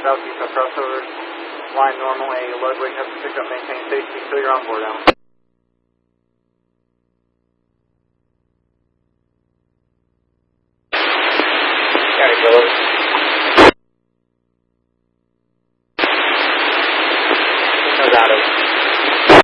Southeast on crossover, line normal, a Ludwig has to pick up, maintain safety until you're on board, Alan. County Phillips.